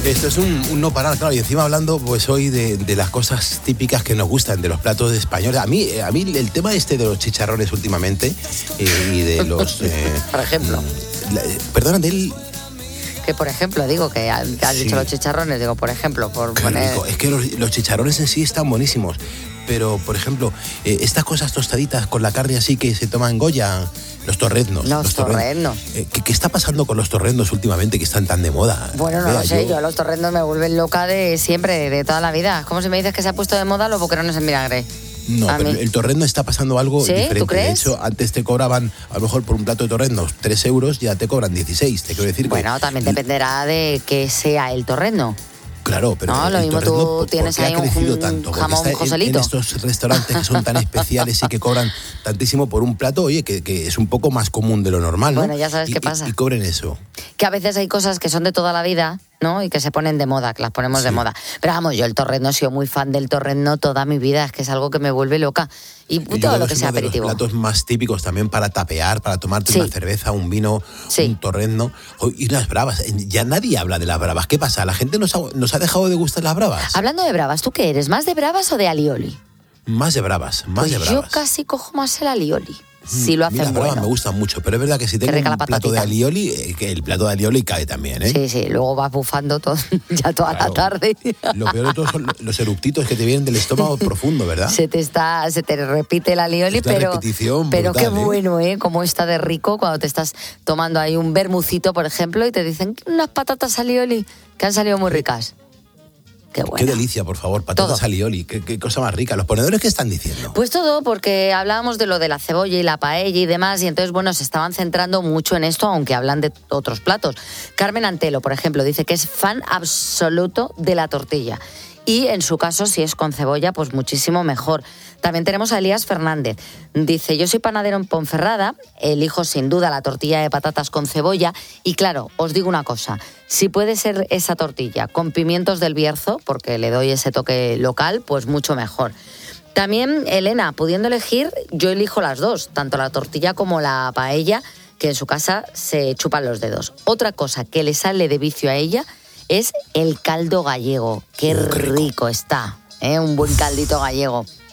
Esto es un no parar, claro, y encima hablando pues hoy de las cosas típicas que nos gustan, de los platos españoles. A mí el tema de los chicharrones últimamente y de los... Por ejemplo. Perdona, Que por ejemplo, digo, que has dicho los chicharrones, digo, por ejemplo, por Qué poner... rico. Es que los chicharrones en sí están buenísimos, pero, por ejemplo, estas cosas tostaditas con la carne así que se toman en Goya, los torreznos. Los torreznos. ¿Qué está pasando con los torreznos últimamente que están tan de moda? Bueno, no lo sé, yo los torreznos me vuelven loca de siempre, de toda la vida. ¿Cómo si me dices que se ha puesto de moda los boquerones en vinagre? No, pero el torrezno está pasando algo diferente. ¿Tú crees? De hecho, antes te cobraban, a lo mejor por un plato de torreznos, 3 euros, ya te cobran 16. Te quiero decir bueno, también dependerá de que sea el torrezno. Claro, pero no, lo mismo tú tienes ahí un jamón Joselito. En estos restaurantes que son tan especiales y que cobran tantísimo por un plato, oye, que es un poco más común de lo normal, ¿no? Bueno, ya sabes qué pasa. Y cobren eso. Que a veces hay cosas que son de toda la vida, ¿no? Y que se ponen de moda, que las ponemos de moda. Pero vamos, yo el torrezno he sido muy fan del torrezno toda mi vida, es que es algo que me vuelve loca. Y todo lo que sea aperitivo. Uno de los platos más típicos también para tapear, para tomarte una cerveza, un vino, un torrezno. Y las bravas, ya nadie habla de las bravas. ¿Qué pasa? ¿La gente nos ha dejado de gustar las bravas? Hablando de bravas, ¿tú qué eres? ¿Más de bravas o de alioli? Más de bravas, más de bravas. Yo casi cojo más el alioli. Si lo hacen las bravas bueno. me gustan mucho, pero es verdad que si tengo un plato de alioli, que el plato de alioli cae también, ¿eh? Sí, luego vas bufando todo, ya toda la tarde. Lo peor de todo son los eructitos que te vienen del estómago profundo, ¿verdad? Se te repite el alioli, pero brutal, qué bueno, ¿eh? Cómo está de rico cuando te estás tomando ahí un vermucito, por ejemplo, y te dicen unas patatas alioli que han salido muy ricas. Qué bueno. Qué delicia, por favor, patatas alioli, qué cosa más rica. ¿Los ponedores qué están diciendo? Pues todo, porque hablábamos de lo de la cebolla y la paella y demás, y entonces, bueno, se estaban centrando mucho en esto, aunque hablan de otros platos. Carmen Antelo, por ejemplo, dice que es fan absoluto de la tortilla. Y en su caso, si es con cebolla, pues muchísimo mejor. También tenemos a Elías Fernández. Dice, yo soy panadero en Ponferrada, elijo sin duda la tortilla de patatas con cebolla. Y claro, os digo una cosa, si puede ser esa tortilla con pimientos del Bierzo, porque le doy ese toque local, pues mucho mejor. También, Elena, pudiendo elegir, yo elijo las dos, tanto la tortilla como la paella, que en su casa se chupan los dedos. Otra cosa que le sale de vicio a ella es el caldo gallego. Qué rico está, ¿eh? Un buen caldito gallego.